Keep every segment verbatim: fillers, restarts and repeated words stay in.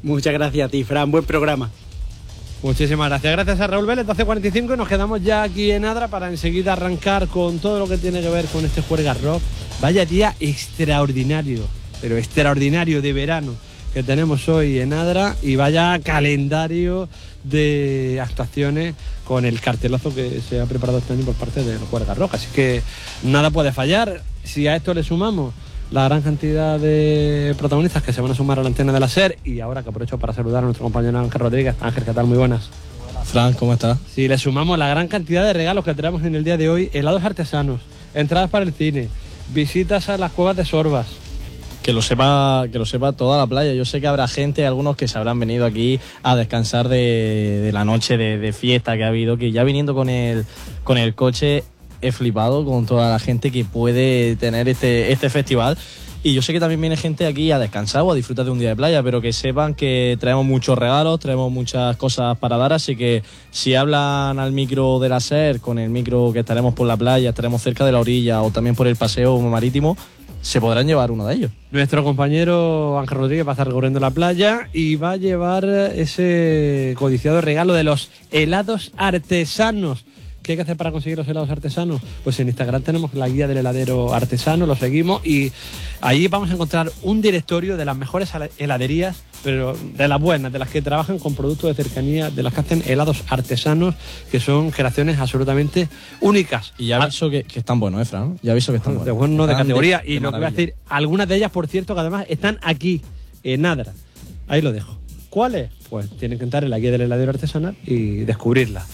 Muchas gracias a ti, Fran, buen programa. Muchísimas gracias. Gracias a Raúl Vélez, doce cuarenta y cinco, y nos quedamos ya aquí en Adra para enseguida arrancar con todo lo que tiene que ver con este Juergas Rock. Vaya día extraordinario, pero extraordinario de verano que tenemos hoy en Adra, y vaya calendario de actuaciones con el cartelazo que se ha preparado este año por parte del Juergas Rock. Así que nada puede fallar. Si a esto le sumamos la gran cantidad de protagonistas que se van a sumar a la antena de la SER, y ahora que aprovecho para saludar a nuestro compañero Ángel Rodríguez. Ángel, ¿qué tal? Muy buenas. Fran, ¿cómo estás? Si le sumamos la gran cantidad de regalos que traemos en el día de hoy: helados artesanos, entradas para el cine, visitas a las cuevas de Sorbas. Que lo sepa, que lo sepa toda la playa. Yo sé que habrá gente, algunos que se habrán venido aquí a descansar de, de la noche de, de fiesta que ha habido, que ya viniendo con el, con el coche he flipado con toda la gente que puede tener este, este festival. Y yo sé que también viene gente aquí a descansar o a disfrutar de un día de playa, pero que sepan que traemos muchos regalos, traemos muchas cosas para dar, así que si hablan al micro de la SER, con el micro que estaremos por la playa, estaremos cerca de la orilla o también por el paseo marítimo, se podrán llevar uno de ellos. Nuestro compañero Ángel Rodríguez va a estar recorriendo la playa y va a llevar ese codiciado regalo de los helados artesanos. ¿Qué hay que hacer para conseguir los helados artesanos? Pues en Instagram tenemos la guía del heladero artesano, lo seguimos, y ahí vamos a encontrar un directorio de las mejores heladerías, pero de las buenas, de las que trabajan con productos de cercanía, de las que hacen helados artesanos, que son creaciones absolutamente únicas. Y ya aviso que, que están buenos, ¿eh, Fran? Ya aviso que están buenos. De bueno, de categoría. De, y de lo que voy a decir, algunas de ellas, por cierto, que además están aquí, en Adra. Ahí lo dejo. ¿Cuáles? Pues tienen que entrar en la guía del heladero artesanal y descubrirlas.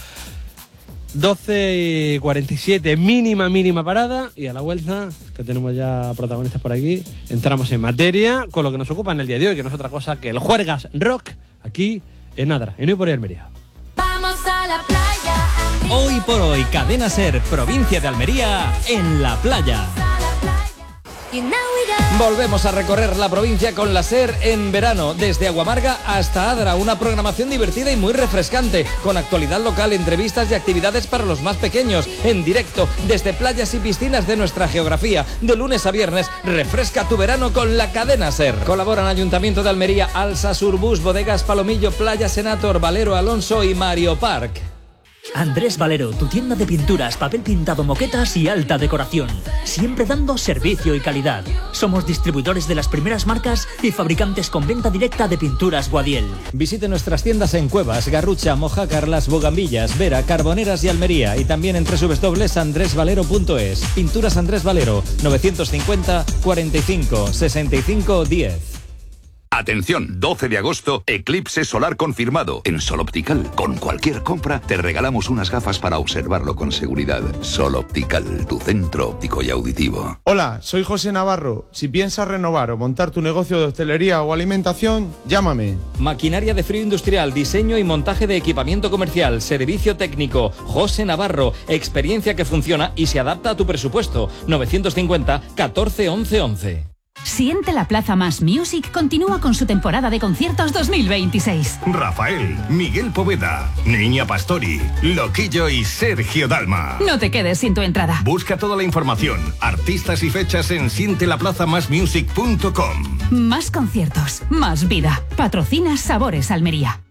doce y cuarenta y siete, mínima, mínima parada, y a la vuelta, que tenemos ya protagonistas por aquí, entramos en materia con lo que nos ocupa en el día de hoy, que no es otra cosa que el Juergas Rock, aquí en Adra, en Hoy por Hoy Almería. Vamos a la playa. Hoy por Hoy, Cadena SER, provincia de Almería, en la playa. You know we don't. Volvemos a recorrer la provincia con la SER en verano, desde Aguamarga hasta Adra, una programación divertida y muy refrescante, con actualidad local, entrevistas y actividades para los más pequeños, en directo, desde playas y piscinas de nuestra geografía, de lunes a viernes. Refresca tu verano con la cadena SER. Colaboran Ayuntamiento de Almería, Alsa, Surbus, Bodegas Palomillo, Playa Senator, Valero Alonso y Mario Park. Andrés Valero, tu tienda de pinturas, papel pintado, moquetas y alta decoración. Siempre dando servicio y calidad. Somos distribuidores de las primeras marcas y fabricantes con venta directa de pinturas Guadiel. Visite nuestras tiendas en Cuevas, Garrucha, Mojácar, Las Bogambillas, Vera, Carboneras y Almería, y también en doble u doble u doble u punto andrés valero punto es. Pinturas Andrés Valero, novecientos cincuenta, cuarenta y cinco, sesenta y cinco, diez. Atención, doce de agosto, eclipse solar confirmado en Sol Optical. Con cualquier compra te regalamos unas gafas para observarlo con seguridad. Sol Optical, tu centro óptico y auditivo. Hola, soy José Navarro. Si piensas renovar o montar tu negocio de hostelería o alimentación, llámame. Maquinaria de frío industrial, diseño y montaje de equipamiento comercial, servicio técnico. José Navarro, experiencia que funciona y se adapta a tu presupuesto. novecientos cincuenta, catorce, once, once. Siente la Plaza Más Music continúa con su temporada de conciertos dos mil veintiséis. Rafael, Miguel Poveda, Niña Pastori, Loquillo y Sergio Dalma. No te quedes sin tu entrada. Busca toda la información, artistas y fechas en siente la plaza más music punto com. Más conciertos, más vida. Patrocina Sabores Almería.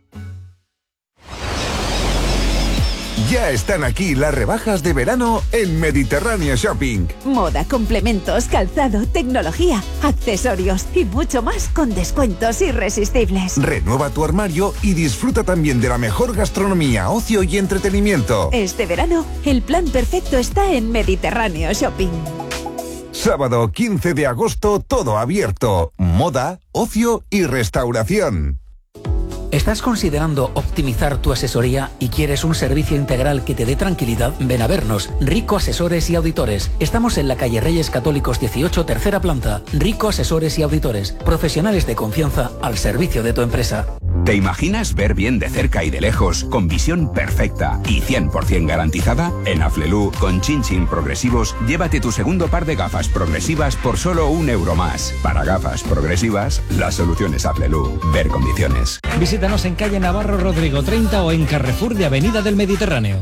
Ya están aquí las rebajas de verano en Mediterráneo Shopping. Moda, complementos, calzado, tecnología, accesorios y mucho más con descuentos irresistibles. Renueva tu armario y disfruta también de la mejor gastronomía, ocio y entretenimiento. Este verano, el plan perfecto está en Mediterráneo Shopping. Sábado quince de agosto, todo abierto. Moda, ocio y restauración. ¿Estás considerando optimizar tu asesoría y quieres un servicio integral que te dé tranquilidad? Ven a vernos, Rico Asesores y Auditores. Estamos en la calle Reyes Católicos dieciocho, tercera planta. Rico Asesores y Auditores, profesionales de confianza al servicio de tu empresa. ¿Te imaginas ver bien de cerca y de lejos, con visión perfecta y cien por ciento garantizada? En Aflelu, con Chin Chin Progresivos, llévate tu segundo par de gafas progresivas por solo un euro más. Para gafas progresivas, la solución es Aflelu. Ver condiciones. Visítanos en calle Navarro Rodrigo treinta o en Carrefour de Avenida del Mediterráneo.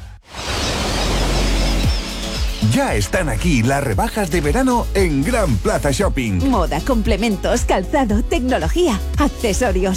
Ya están aquí las rebajas de verano en Gran Plaza Shopping. Moda, complementos, calzado, tecnología, accesorios